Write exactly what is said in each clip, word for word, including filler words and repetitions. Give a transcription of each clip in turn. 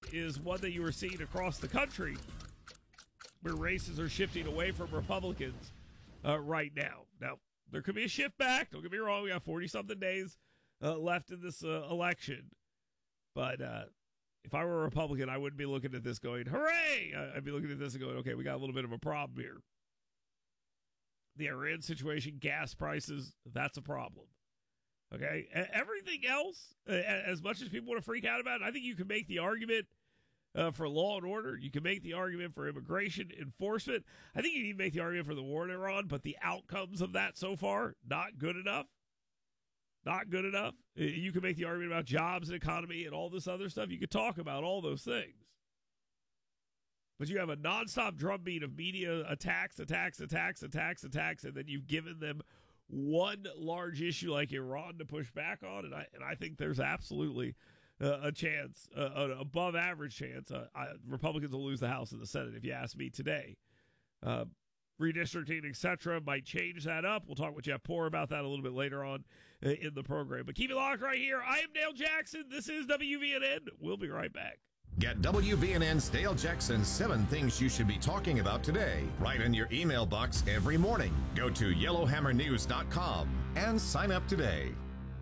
is one that you are seeing across the country, where races are shifting away from Republicans uh, right now. Now, there could be a shift back. Don't get me wrong. We got forty-something days uh, left in this uh, election. But uh, if I were a Republican, I wouldn't be looking at this going, hooray! I'd be looking at this and going, okay, we got a little bit of a problem here. The Iran situation, gas prices, that's a problem. Okay? Everything else, as much as people want to freak out about it, I think you can make the argument uh, for law and order. You can make the argument for immigration enforcement. I think you can even make the argument for the war in Iran, but the outcomes of that so far, not good enough. Not good enough. You can make the argument about jobs and economy and all this other stuff. You could talk about all those things. But you have a nonstop drumbeat of media attacks, attacks, attacks, attacks, attacks, and then you've given them one large issue like Iran to push back on. And I and I think there's absolutely uh, a chance, uh, an above average chance. Uh, I, Republicans will lose the House and the Senate, if you ask me today. Uh, redistricting, et cetera, might change that up. We'll talk with Jeff Poor about that a little bit later on uh, in the program. But keep it locked right here. I am Dale Jackson. This is W V N N. We'll be right back. Get W V N N's Dale Jackson's seven things you should be talking about today right in your email box every morning. Go to yellowhammer news dot com and sign up today.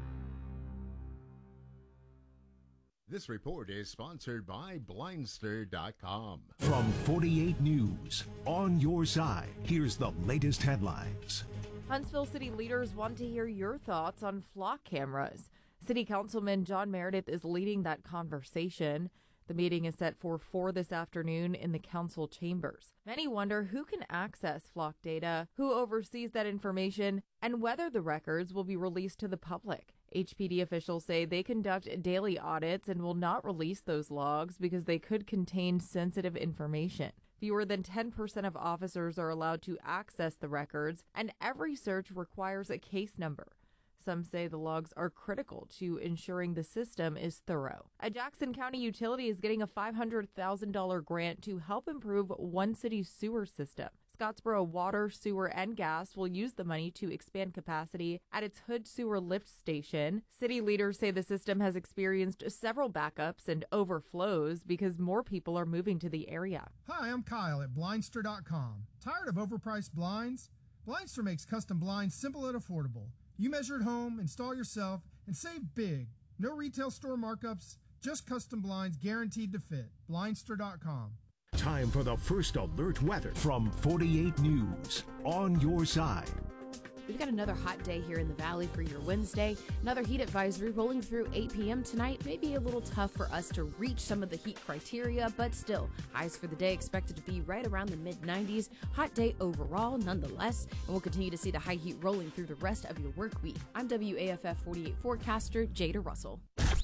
This report is sponsored by blindster dot com. From forty-eight News, on your side, here's the latest headlines. Huntsville City leaders want to hear your thoughts on flock cameras. City Councilman John Meredith is leading that conversation. The meeting is set for four this afternoon in the council chambers. Many wonder who can access flock data, who oversees that information, and whether the records will be released to the public. H P D officials say they conduct daily audits and will not release those logs because they could contain sensitive information. Fewer than ten percent of officers are allowed to access the records, and every search requires a case number. Some say the logs are critical to ensuring the system is thorough. A Jackson County utility is getting a five hundred thousand dollars grant to help improve one city's sewer system. Scottsboro Water, Sewer, and Gas will use the money to expand capacity at its Hood Sewer Lift Station. City leaders say the system has experienced several backups and overflows because more people are moving to the area. Hi, I'm Kyle at blindster dot com. Tired of overpriced blinds? Blindster makes custom blinds simple and affordable. You measure at home, install yourself, and save big. No retail store markups, just custom blinds guaranteed to fit. blindster dot com. Time for the first alert weather from forty-eight News, on your side. We've got another hot day here in the valley for your Wednesday. Another heat advisory rolling through eight p.m. tonight. May be a little tough for us to reach some of the heat criteria, but still, highs for the day expected to be right around the mid nineties. Hot day overall, nonetheless, and we'll continue to see the high heat rolling through the rest of your work week. I'm W A F F forty-eight forecaster Jada Russell.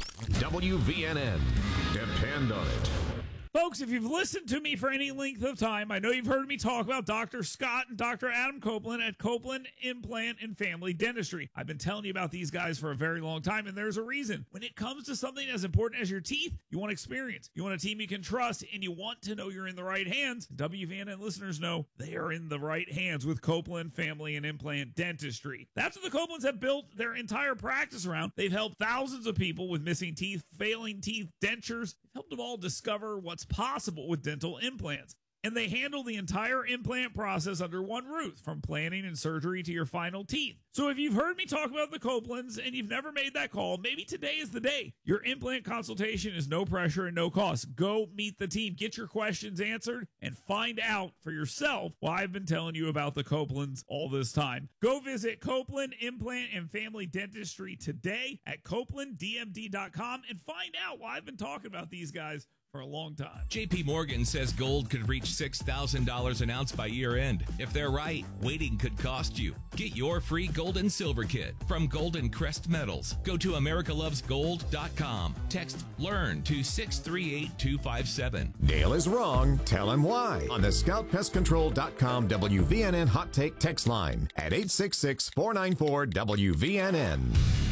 W V N N. Depend on it. Folks, if you've listened to me for any length of time, I know you've heard me talk about Doctor Scott and Doctor Adam Copeland at Copeland Implant and Family Dentistry. I've been telling you about these guys for a very long time, and there's a reason. When it comes to something as important as your teeth, you want experience. You want a team you can trust, and you want to know you're in the right hands. W V N N listeners know they are in the right hands with Copeland Family and Implant Dentistry. That's what the Copelands have built their entire practice around. They've helped thousands of people with missing teeth, failing teeth, dentures. They've helped them all discover what's possible with dental implants. And they handle the entire implant process under one roof, from planning and surgery to your final teeth. So if you've heard me talk about the Copelands and you've never made that call, maybe today is the day. Your implant consultation is no pressure and no cost. Go meet the team, get your questions answered, and find out for yourself why I've been telling you about the Copelands all this time. Go visit Copeland Implant and Family Dentistry today at copeland d m d dot com and find out why I've been talking about these guys for a long time. J P Morgan says gold could reach six thousand dollars an ounce by year end. If they're right, waiting could cost you. Get your free gold and silver kit from Golden Crest Metals. Go to america loves gold dot com. Text LEARN to six three eight two five seven. Dale is wrong. Tell him why. On the scout pest control dot com W V N N Hot Take text line at eight six six, four nine four, W V N N.